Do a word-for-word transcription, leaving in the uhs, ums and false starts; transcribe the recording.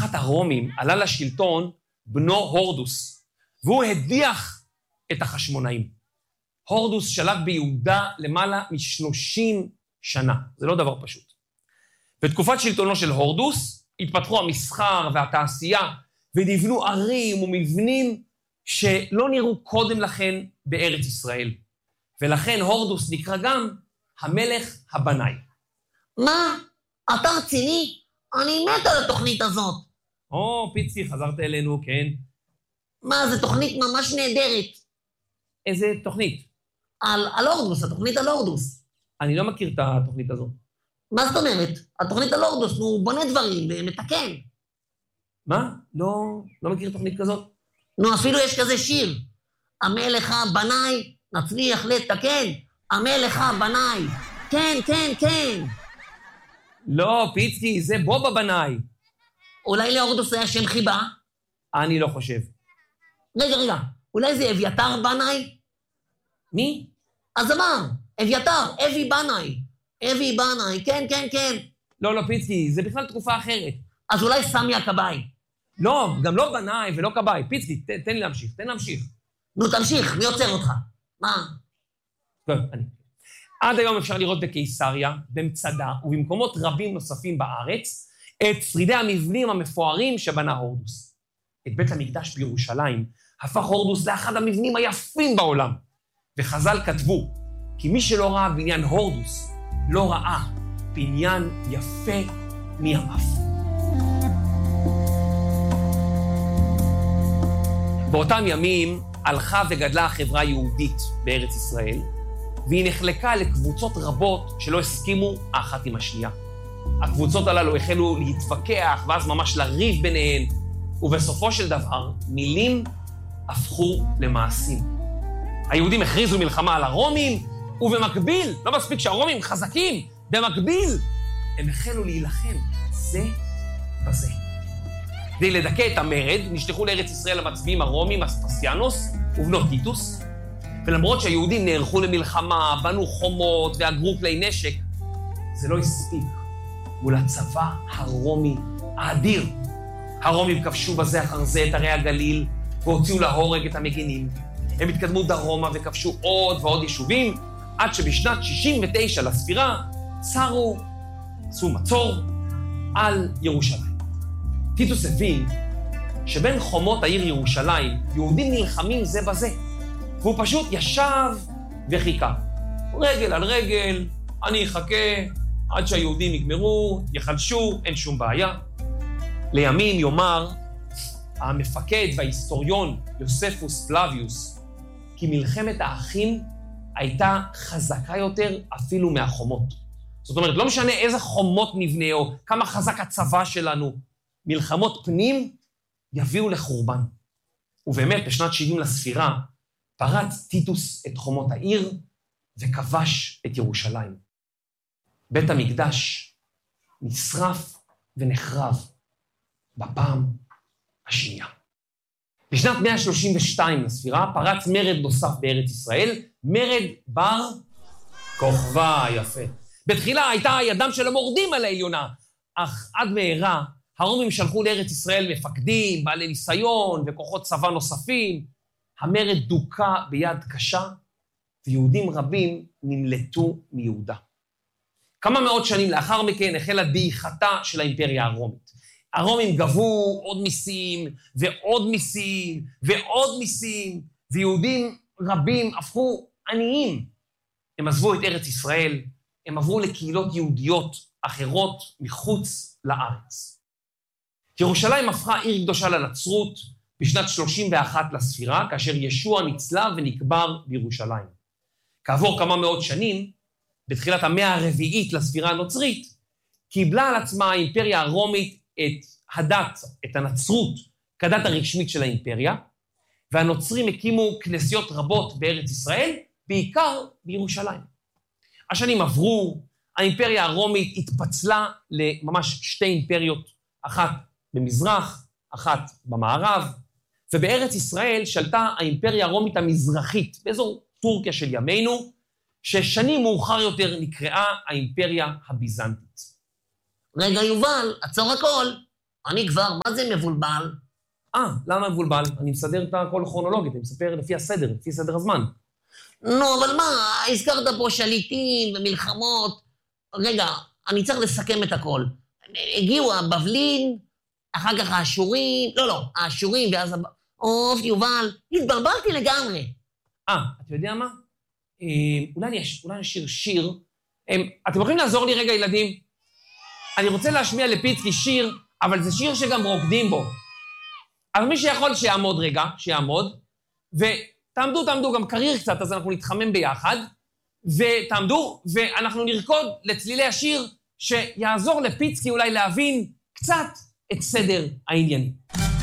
תחת הרומים עלה לשלטון בנו הורדוס, והוא הדיח את החשמונאים. הורדוס שלט ביהודה למעלה משלושים שנה, זה לא דבר פשוט. בתקופת שלטונו של הורדוס התפתחו המסחר והתעשייה, ונבנו ערים ומבנים שלא נראו קודם לכן בארץ ישראל. ולכן הורדוס נקרא גם המלך הבנאי. מה? אתה רציני? אני מת על התוכנית הזאת. או, פיצי, חזרת אלינו, כן. מה, זו תוכנית ממש נהדרת. איזה תוכנית? על, על הורדוס, התוכנית על הורדוס. אני לא מכיר את התוכנית הזאת. מה זאת אומרת? התוכנית על הורדוס, נו, בונה דברים ומתקן. מה? לא, לא מכיר תוכנית כזאת? נו, אפילו יש כזה שיר. המלך הבנאי נצליח לתקן. המלך הבנאי. כן, כן, כן. לא, פיצי, זה בובה בנאי. אולי להורדוס היה שם חיבה? אני לא חושב. רגע, רגע, אולי זה אביתר בנאי? מי? אז אמר, אביתר, אבי בנאי. אבי בנאי, כן, כן, כן. לא, לא, פיצי, זה בכלל תקופה אחרת. אז אולי סמי הכבאי. לא, גם לא בנאי ולא כבאי. פיצי, ת, תן לי להמשיך, תן להמשיך. נו, תמשיך, מי עוצר אותך? מה? טוב, אני. עד היום אפשר לראות בקיסריה, במצדה ובמקומות רבים נוספים בארץ, את שרידי המבנים המפוארים שבנה הורדוס. את בית המקדש בירושלים הפך הורדוס לאחד המבנים היפים בעולם. וחז"ל כתבו, כי מי שלא ראה בניין הורדוס, לא ראה בניין יפה מימיו. באותם ימים הלכה וגדלה החברה היהודית בארץ ישראל, והיא נחלקה לקבוצות רבות שלא הסכימו האחת עם השנייה. הקבוצות הללו החלו להתווכח ואז ממש לריב ביניהן, ובסופו של דבר מילים הפכו למעשים. היהודים הכריזו מלחמה על הרומים, ובמקביל, לא מספיק שהרומים חזקים, במקביל הם החלו להילחם זה בזה. כדי לדכא את המרד, נשלחו לארץ ישראל המצביעים הרומים, אספסיאנוס ובנו טיטוס, ולמרות שהיהודים נערכו למלחמה, בנו חומות ואגרו כלי נשק, זה לא הספיק מול הצבא הרומי האדיר. הרומים כבשו בזה אחר זה את ערי הגליל, והוציאו להורג את המגינים. הם התקדמו דרומה וכבשו עוד ועוד יישובים, עד שבשנת שישים ותשע לספירה צרו, עשו מצור על ירושלים. טיטוס הבין שבין חומות העיר ירושלים יהודים נלחמים זה בזה, והוא פשוט ישב וחיכה. רגל על רגל, אני אחכה עד שהיהודים יגמרו, יחלשו, אין שום בעיה. לימים יאמר המפקד וההיסטוריון יוספוס פלביוס, כי מלחמת האחים הייתה חזקה יותר אפילו מהחומות. זאת אומרת, לא משנה איזה חומות נבנה או כמה חזק הצבא שלנו, מלחמות פנים יביאו לחורבן. ובאמת, בשנת שבעים לספירה, פרץ טיטוס את חומות העיר וכבש את ירושלים. בית המקדש נשרף ונחרב בפעם השנייה. בשנת מאה שלושים ושתיים לספירה פרץ מרד נוסף בארץ ישראל, מרד בר כוכבא, יפה. בתחילה הייתה ידם של המורדים על העליונה, אך עד מהרה הרומים שלחו לארץ ישראל מפקדים, בעלי ניסיון וכוחות צבא נוספים. המרד דוקה ביד קשה, ויהודים רבים נמלטו מיהודה. כמה מאות שנים לאחר מכן החלה דעיכתה של האימפריה הרומית. הרומים גבו עוד מיסים ועוד מיסים ועוד מיסים, ויהודים רבים הפכו עניים. הם עזבו את ארץ ישראל, הם עברו לקהילות יהודיות אחרות מחוץ לארץ. ירושלים הפכה עיר קדושה לנצרות בשנת שלושים ואחת לספירה, כאשר ישוע נצלב ונקבר בירושלים. כעבור כמה מאות שנים, בתחילת המאה הרביעית לספירה הנוצרית, קיבלה על עצמה האימפריה הרומית את הדת, את הנצרות, כדת הרשמית של האימפריה, והנוצרים הקימו כנסיות רבות בארץ ישראל, בעיקר בירושלים. השנים עברו, האימפריה הרומית התפצלה לממש שתי אימפריות, אחת במזרח, אחת במערב, ובארץ ישראל שלטה האימפריה הרומית המזרחית, באזור טורקיה של ימינו, ששנים מאוחר יותר נקראה האימפריה הביזנטית. רגע, יובל, עצור הכל. אני כבר, מה זה מבולבל? אה, למה מבולבל? אני מסדר את הכל כרונולוגית, אני מספר לפי הסדר, לפי סדר הזמן. נו, אבל מה, הזכרת פה שליטים ומלחמות. רגע, אני צריך לסכם את הכל. הגיעו הבבלים, אחר כך האשורים, לא, לא, האשורים ואז... הב... אוף, יובל, התבלבלתי לגמרי. אה, אתה יודע מה? אה, אולי אני אולי נשיר שיר. אה, אתם יכולים לעזור לי רגע, ילדים? אני רוצה להשמיע לפיצקי שיר, אבל זה שיר שגם רוקדים בו. אבל מי שיכול שיעמוד רגע, שיעמוד, ותעמדו, תעמדו גם קריר קצת, אז אנחנו נתחמם ביחד, ותעמדו, ואנחנו נרקוד לצלילי השיר, שיעזור לפיצקי אולי להבין קצת את סדר העניינים.